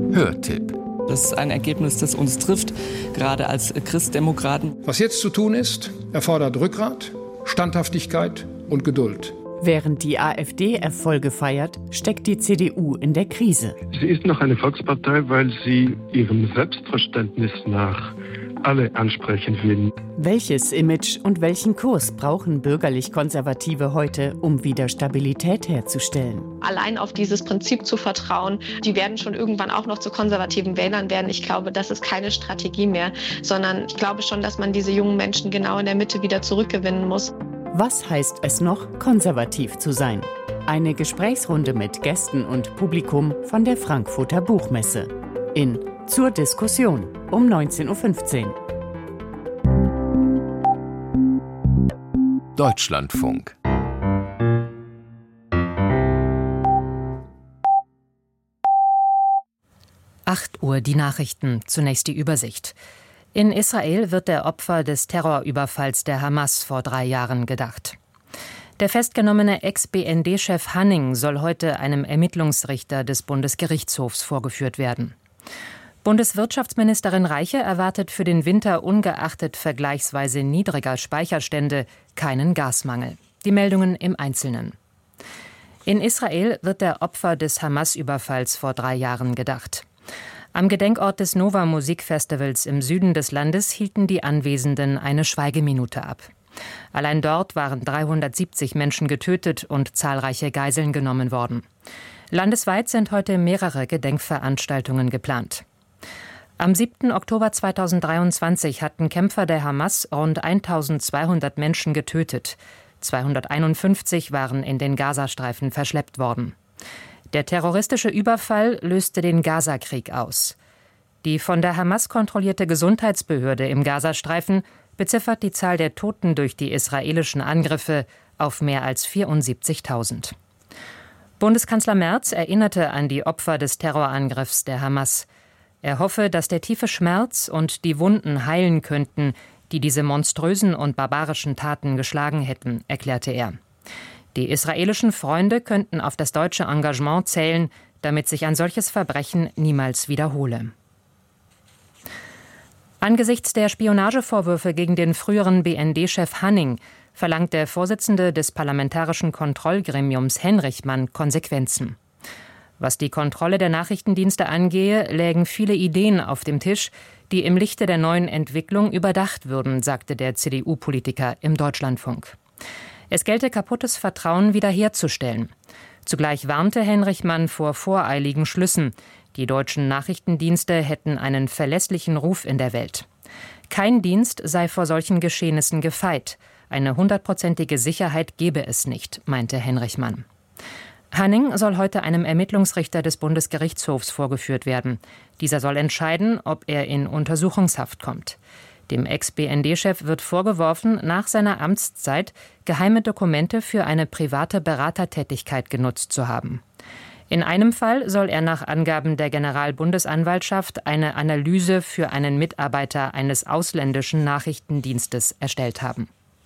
Hörtipp. Das ist ein Ergebnis, das uns trifft, gerade als Christdemokraten. Was jetzt zu tun ist, erfordert Rückgrat, Standhaftigkeit und Geduld. Während die AfD Erfolge feiert, steckt die CDU in der Krise. Sie ist noch eine Volkspartei, weil sie ihrem Selbstverständnis nach alle ansprechen will. Welches Image und welchen Kurs brauchen bürgerlich-Konservative heute, um wieder Stabilität herzustellen? Allein auf dieses Prinzip zu vertrauen, die werden schon irgendwann auch noch zu konservativen Wählern werden. Ich glaube, das ist keine Strategie mehr, sondern ich glaube schon, dass man diese jungen Menschen genau in der Mitte wieder zurückgewinnen muss. Was heißt es noch, konservativ zu sein? Eine Gesprächsrunde mit Gästen und Publikum von der Frankfurter Buchmesse. In Zur Diskussion um 19.15 Uhr. Deutschlandfunk. Uhr die Nachrichten, zunächst die Übersicht. In Israel wird der Opfer des Terrorüberfalls der Hamas vor 3 Jahren gedacht. Der festgenommene Ex-BND-Chef Hanning soll heute einem Ermittlungsrichter des Bundesgerichtshofs vorgeführt werden. Bundeswirtschaftsministerin Reiche erwartet für den Winter ungeachtet vergleichsweise niedriger Speicherstände keinen Gasmangel. Die Meldungen im Einzelnen. In Israel wird der Opfer des Hamas-Überfalls vor 3 Jahren gedacht. Am Gedenkort des Nova-Musikfestivals im Süden des Landes hielten die Anwesenden eine Schweigeminute ab. Allein dort waren 370 Menschen getötet und zahlreiche Geiseln genommen worden. Landesweit sind heute mehrere Gedenkveranstaltungen geplant. Am 7. Oktober 2023 hatten Kämpfer der Hamas rund 1200 Menschen getötet. 251 waren in den Gazastreifen verschleppt worden. Der terroristische Überfall löste den Gazakrieg aus. Die von der Hamas kontrollierte Gesundheitsbehörde im Gazastreifen beziffert die Zahl der Toten durch die israelischen Angriffe auf mehr als 74.000. Bundeskanzler Merz erinnerte an die Opfer des Terrorangriffs der Hamas. Er hoffe, dass der tiefe Schmerz und die Wunden heilen könnten, die diese monströsen und barbarischen Taten geschlagen hätten, erklärte er. Die israelischen Freunde könnten auf das deutsche Engagement zählen, damit sich ein solches Verbrechen niemals wiederhole. Angesichts der Spionagevorwürfe gegen den früheren BND-Chef Hanning verlangt der Vorsitzende des Parlamentarischen Kontrollgremiums Henrichmann Konsequenzen. Was die Kontrolle der Nachrichtendienste angehe, lägen viele Ideen auf dem Tisch, die im Lichte der neuen Entwicklung überdacht würden, sagte der CDU-Politiker im Deutschlandfunk. Es gelte kaputtes Vertrauen wiederherzustellen. Zugleich warnte Henrichmann vor voreiligen Schlüssen. Die deutschen Nachrichtendienste hätten einen verlässlichen Ruf in der Welt. Kein Dienst sei vor solchen Geschehnissen gefeit. Eine 100%ige Sicherheit gebe es nicht, meinte Henrichmann. Hanning soll heute einem Ermittlungsrichter des Bundesgerichtshofs vorgeführt werden. Dieser soll entscheiden, ob er in Untersuchungshaft kommt. Dem Ex-BND-Chef wird vorgeworfen, nach seiner Amtszeit geheime Dokumente für eine private Beratertätigkeit genutzt zu haben. In einem Fall soll er nach Angaben der Generalbundesanwaltschaft eine Analyse für einen Mitarbeiter eines ausländischen Nachrichtendienstes erstellt haben.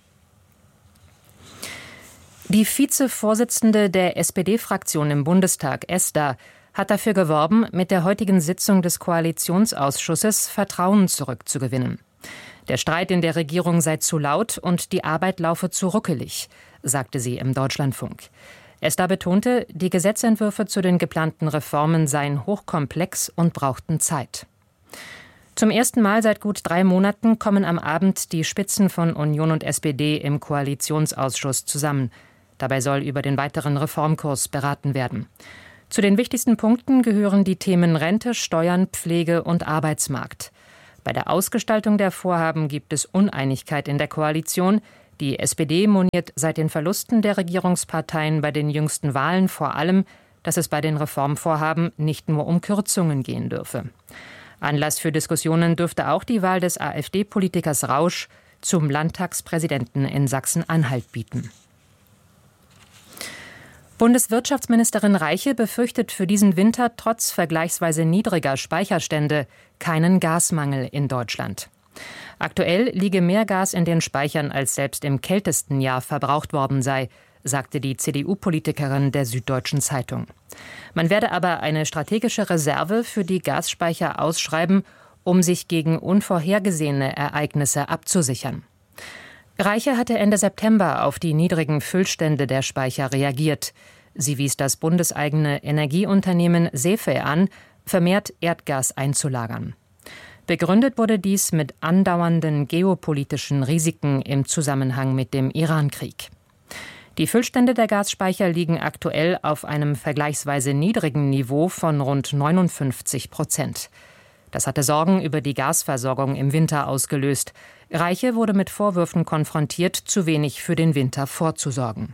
Die Vizevorsitzende der SPD-Fraktion im Bundestag, Esther, hat dafür geworben, mit der heutigen Sitzung des Koalitionsausschusses Vertrauen zurückzugewinnen. Der Streit in der Regierung sei zu laut und die Arbeit laufe zu ruckelig, sagte sie im Deutschlandfunk. Esther betonte, die Gesetzentwürfe zu den geplanten Reformen seien hochkomplex und brauchten Zeit. Zum ersten Mal seit gut 3 Monaten kommen am Abend die Spitzen von Union und SPD im Koalitionsausschuss zusammen. Dabei soll über den weiteren Reformkurs beraten werden. Zu den wichtigsten Punkten gehören die Themen Rente, Steuern, Pflege und Arbeitsmarkt. Bei der Ausgestaltung der Vorhaben gibt es Uneinigkeit in der Koalition. Die SPD moniert seit den Verlusten der Regierungsparteien bei den jüngsten Wahlen vor allem, dass es bei den Reformvorhaben nicht nur um Kürzungen gehen dürfe. Anlass für Diskussionen dürfte auch die Wahl des AfD-Politikers Rausch zum Landtagspräsidenten in Sachsen-Anhalt bieten. Bundeswirtschaftsministerin Reiche befürchtet für diesen Winter trotz vergleichsweise niedriger Speicherstände keinen Gasmangel in Deutschland. Aktuell liege mehr Gas in den Speichern, als selbst im kältesten Jahr verbraucht worden sei, sagte die CDU-Politikerin der Süddeutschen Zeitung. Man werde aber eine strategische Reserve für die Gasspeicher ausschreiben, um sich gegen unvorhergesehene Ereignisse abzusichern. Reiche hatte Ende September auf die niedrigen Füllstände der Speicher reagiert. Sie wies das bundeseigene Energieunternehmen SEFE an, vermehrt Erdgas einzulagern. Begründet wurde dies mit andauernden geopolitischen Risiken im Zusammenhang mit dem Irankrieg. Die Füllstände der Gasspeicher liegen aktuell auf einem vergleichsweise niedrigen Niveau von rund 59%. Das hatte Sorgen über die Gasversorgung im Winter ausgelöst. Reiche wurde mit Vorwürfen konfrontiert, zu wenig für den Winter vorzusorgen.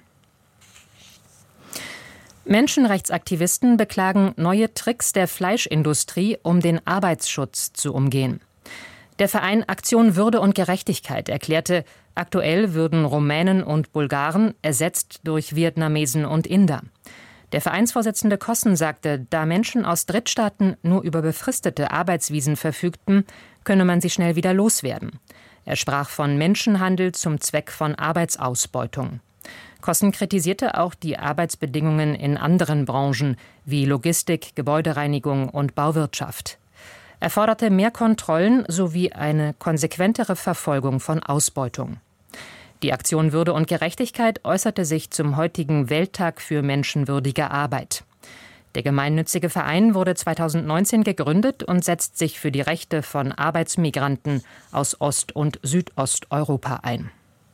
Menschenrechtsaktivisten beklagen neue Tricks der Fleischindustrie, um den Arbeitsschutz zu umgehen. Der Verein Aktion Würde und Gerechtigkeit erklärte, aktuell würden Rumänen und Bulgaren ersetzt durch Vietnamesen und Inder. Der Vereinsvorsitzende Kossen sagte, da Menschen aus Drittstaaten nur über befristete Arbeitsvisen verfügten, könne man sie schnell wieder loswerden. Er sprach von Menschenhandel zum Zweck von Arbeitsausbeutung. Kossen kritisierte auch die Arbeitsbedingungen in anderen Branchen wie Logistik, Gebäudereinigung und Bauwirtschaft. Er forderte mehr Kontrollen sowie eine konsequentere Verfolgung von Ausbeutung. Die Aktion Würde und Gerechtigkeit äußerte sich zum heutigen Welttag für menschenwürdige Arbeit. Der gemeinnützige Verein wurde 2019 gegründet und setzt sich für die Rechte von Arbeitsmigranten aus Ost- und Südosteuropa ein.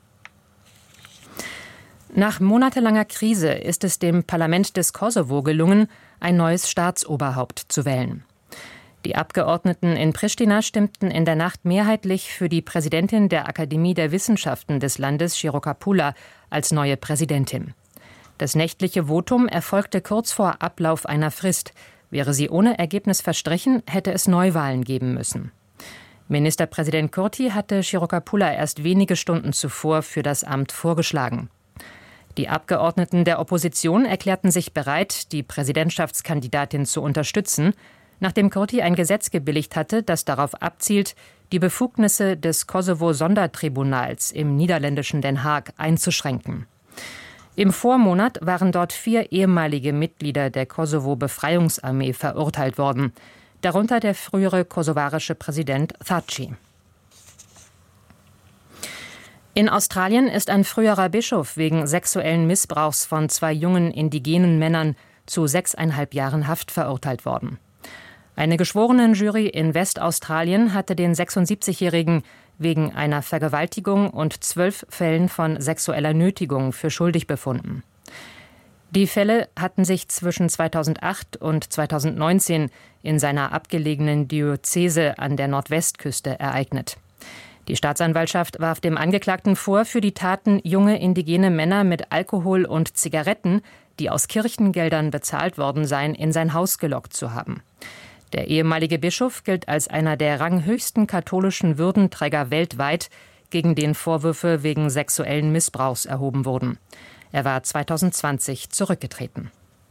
Nach monatelanger Krise ist es dem Parlament des Kosovo gelungen, ein neues Staatsoberhaupt zu wählen. Die Abgeordneten in Pristina stimmten in der Nacht mehrheitlich für die Präsidentin der Akademie der Wissenschaften des Landes, Shirokapula, als neue Präsidentin. Das nächtliche Votum erfolgte kurz vor Ablauf einer Frist. Wäre sie ohne Ergebnis verstrichen, hätte es Neuwahlen geben müssen. Ministerpräsident Kurti hatte Shirokapula erst wenige Stunden zuvor für das Amt vorgeschlagen. Die Abgeordneten der Opposition erklärten sich bereit, die Präsidentschaftskandidatin zu unterstützen, nachdem Kurti ein Gesetz gebilligt hatte, das darauf abzielt, die Befugnisse des Kosovo-Sondertribunals im niederländischen Den Haag einzuschränken. Im Vormonat waren dort 4 ehemalige Mitglieder der Kosovo-Befreiungsarmee verurteilt worden, darunter der frühere kosovarische Präsident Thaci. In Australien ist ein früherer Bischof wegen sexuellen Missbrauchs von 2 jungen indigenen Männern zu 6,5 Jahren Haft verurteilt worden. Eine Geschworenenjury in Westaustralien hatte den 76-Jährigen wegen einer Vergewaltigung und 12 Fällen von sexueller Nötigung für schuldig befunden. Die Fälle hatten sich zwischen 2008 und 2019 in seiner abgelegenen Diözese an der Nordwestküste ereignet. Die Staatsanwaltschaft warf dem Angeklagten vor, für die Taten junge indigene Männer mit Alkohol und Zigaretten, die aus Kirchengeldern bezahlt worden seien, in sein Haus gelockt zu haben. Der ehemalige Bischof gilt als einer der ranghöchsten katholischen Würdenträger weltweit, gegen den Vorwürfe wegen sexuellen Missbrauchs erhoben wurden. Er war 2020 zurückgetreten.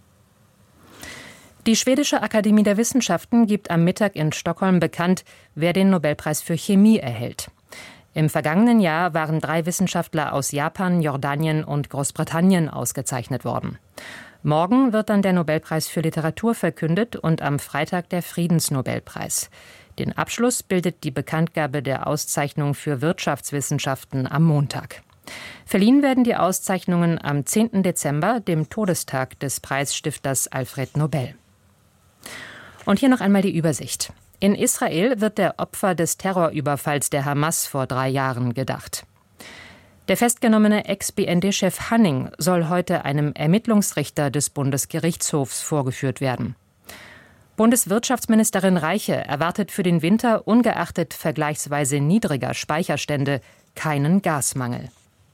Die Schwedische Akademie der Wissenschaften gibt am Mittag in Stockholm bekannt, wer den Nobelpreis für Chemie erhält. Im vergangenen Jahr waren 3 Wissenschaftler aus Japan, Jordanien und Großbritannien ausgezeichnet worden. Morgen wird dann der Nobelpreis für Literatur verkündet und am Freitag der Friedensnobelpreis. Den Abschluss bildet die Bekanntgabe der Auszeichnung für Wirtschaftswissenschaften am Montag. Verliehen werden die Auszeichnungen am 10. Dezember, dem Todestag des Preisstifters Alfred Nobel. Und hier noch einmal die Übersicht. In Israel wird der Opfer des Terrorüberfalls der Hamas vor 3 Jahren gedacht. Der festgenommene Ex-BND-Chef Hanning soll heute einem Ermittlungsrichter des Bundesgerichtshofs vorgeführt werden. Bundeswirtschaftsministerin Reiche erwartet für den Winter ungeachtet vergleichsweise niedriger Speicherstände keinen Gasmangel.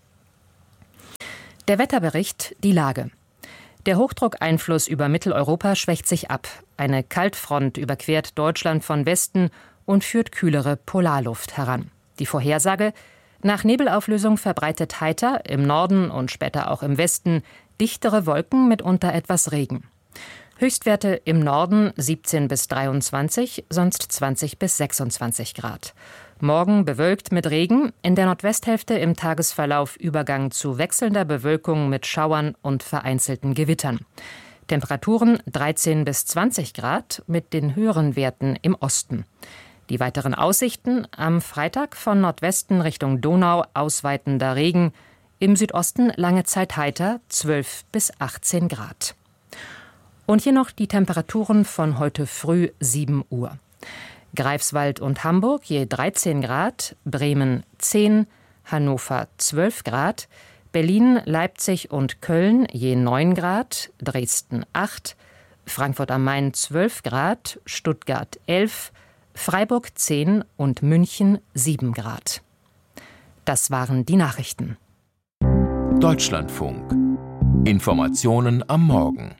Der Wetterbericht, die Lage. Der Hochdruckeinfluss über Mitteleuropa schwächt sich ab. Eine Kaltfront überquert Deutschland von Westen und führt kühlere Polarluft heran. Die Vorhersage: Nach Nebelauflösung verbreitet heiter, im Norden und später auch im Westen, dichtere Wolken, mitunter etwas Regen. Höchstwerte im Norden 17 bis 23, sonst 20 bis 26 Grad. Morgen bewölkt mit Regen, in der Nordwesthälfte im Tagesverlauf Übergang zu wechselnder Bewölkung mit Schauern und vereinzelten Gewittern. Temperaturen 13 bis 20 Grad mit den höheren Werten im Osten. Die weiteren Aussichten: am Freitag von Nordwesten Richtung Donau ausweitender Regen, im Südosten lange Zeit heiter 12 bis 18 Grad. Und hier noch die Temperaturen von heute früh 7 Uhr. Greifswald und Hamburg je 13 Grad, Bremen 10, Hannover 12 Grad, Berlin, Leipzig und Köln je 9 Grad, Dresden 8, Frankfurt am Main 12 Grad, Stuttgart 11, Freiburg 10 und München 7 Grad. Das waren die Nachrichten. Deutschlandfunk. Informationen am Morgen.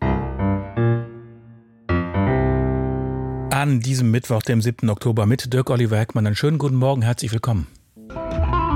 An diesem Mittwoch, dem 7. Oktober, mit Dirk Oliver Heckmann. Einen schönen guten Morgen, herzlich willkommen.